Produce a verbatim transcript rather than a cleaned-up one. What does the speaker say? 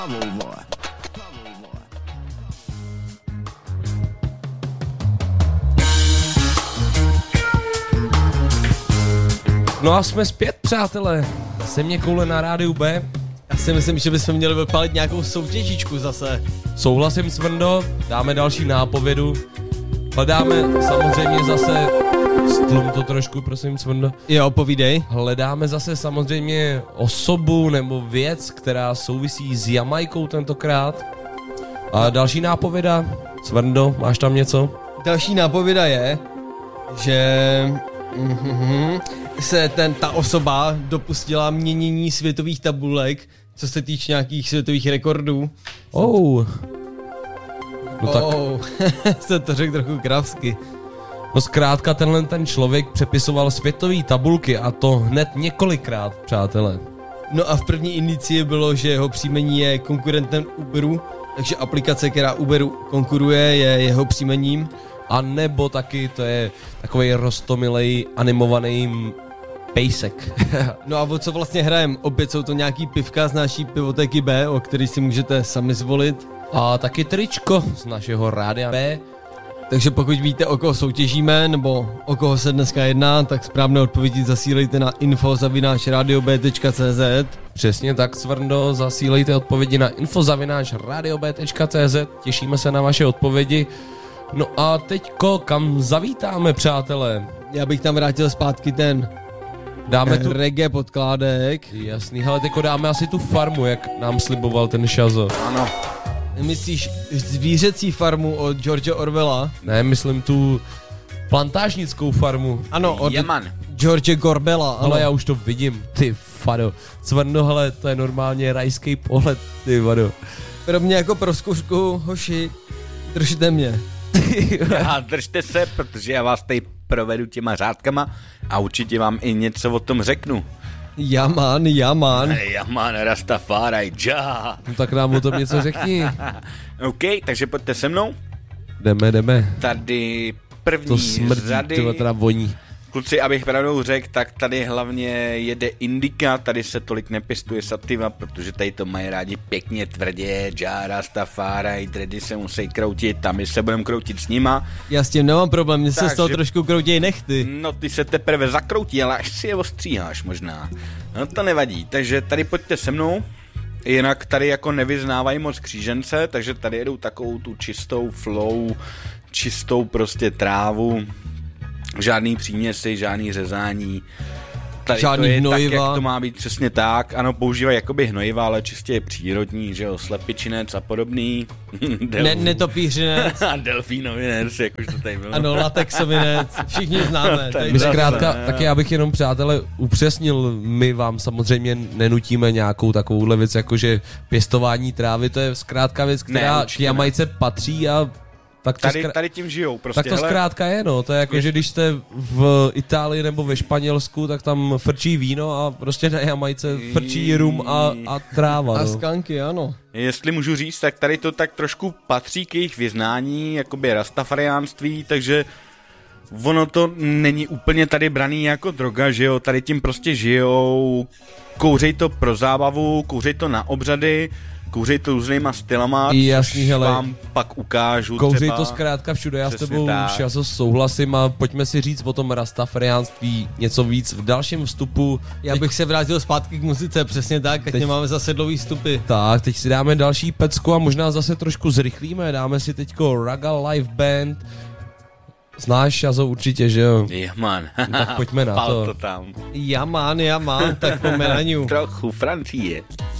No a jsme zpět, přátelé. Jsem mě koule na rádiu B. Já si myslím, že bychom měli vypálit nějakou soutěžičku zase. Souhlasím, Svrndo, dáme další nápovědu. Hledáme samozřejmě zase... Stlum to trošku, prosím, Svrndo. Jo, povídej. Hledáme zase samozřejmě osobu nebo věc, která souvisí s Jamajkou tentokrát. A další nápověda, Svrndo, máš tam něco? Další nápověda je, že mm-hmm, se ten, ta osoba dopustila měnění světových tabulek, co se týče nějakých světových rekordů. Oh. No tak. Oh. Se to řekl trochu kravsky. No zkrátka tenhle ten člověk přepisoval světové tabulky a to hned několikrát, přátelé. No a v první indici bylo, že jeho příjmení je konkurentem Uberu, takže aplikace, která Uberu konkuruje, je jeho příjmením. A nebo taky to je takovej roztomilej animovaný pejsek. No a o co vlastně hrajem? Opět jsou to nějaký pivka z naší pivotéky B, o který si můžete sami zvolit. A taky tričko z našeho rádia B. Takže pokud víte, o koho soutěžíme, nebo o koho se dneska jedná, tak správné odpovědi zasílejte na info zavináč radio b tečka cé zet. Přesně tak, Svrndo, zasílejte odpovědi na info zavináč radio b tečka cé zet. Těšíme se na vaše odpovědi. No a teďko, kam zavítáme, přátelé? Já bych tam vrátil zpátky ten dáme tu reggae podkládek. Jasný, hele, teďko dáme asi tu farmu, jak nám sliboval ten Šazo. Ano. Myslíš zvířecí farmu od George Orwella? Ne, myslím tu plantážnickou farmu. Ano, od Jaman. George Gorbela. Ale já už to vidím, ty fado. Cvrno, hele, to je normálně rajský pohled, ty vado. Pro mě jako pro zkoušku, hoši, držte mě. A držte se, protože já vás tady provedu těma řádkama a určitě vám i něco o tom řeknu. Jaman, Jaman. Jaman, Rastafari, ja. No tak nám o tom něco řekni. OK, takže pojďte se mnou. Jdeme, jdeme. Tady první to smrdí, řady. To teda voní. Kluci, abych pravdou řekl, tak tady hlavně jede indika, tady se tolik nepěstuje sativa, protože tady to mají rádi pěkně tvrdě, ja, Rastafari, dready se musí kroutit a my se budeme kroutit s nima. Já s tím nemám problém, mě se z toho Takže- trošku kroutěj nechty. No ty se teprve zakroutí, ale až si je ostříháš možná. No to nevadí, takže tady pojďte se mnou. Jinak tady jako nevyznávají moc křížence, takže tady jedou takovou tu čistou flow, čistou prostě trávu. Žádný příměsi, žádný řezání. Tady Žádný to je hnojiva. tak, jak to má být přesně tak. Ano, používají jakoby hnojiva, ale čistě přírodní, že jo, slepičinec a podobný. Ne, netopířinec. A delfínovinec, jak už to tady bylo. Ano, latexovinec, všichni známe. Tady My Takže- zkrátka, taky já bych jenom, přátelé, upřesnil, my vám samozřejmě nenutíme nějakou takovouhle věc, jakože pěstování trávy, to je zkrátka věc, která Ne, k určitě ne. Jamajce patří a tak to, Tady, zkrá... tady tím žijou prostě. tak to hele. zkrátka je, no, to je jako, že když jste v Itálii nebo ve Španělsku, tak tam frčí víno a prostě na Jamajce frčí rum a, a tráva, A no. skanky, ano. Jestli můžu říct, tak tady to tak trošku patří k jejich vyznání, jakoby rastafariánství, takže ono to není úplně tady braný jako droga, že jo, tady tím prostě žijou, kouřej to pro zábavu, kouřej to na obřady, kouřej to různýma stylama, I jasný, což hele. vám pak ukážu Kouří třeba. to zkrátka všude, já s Přesně tebou tak. Šazo souhlasím a pojďme si říct o tom rastafariánství něco víc v dalším vstupu. Já bych se vrátil zpátky k muzice, přesně tak, ať Teď- nemáme zase dlouhý vstupy. Tak, teď si dáme další pecku a možná zase trošku zrychlíme, dáme si teďko Raga Live Band. Znáš Šazo určitě, že jo? Jehman. Tak pojďme na Pal to. to tam. Jaman, Jaman, tak pomenaňu. Trochu Francie.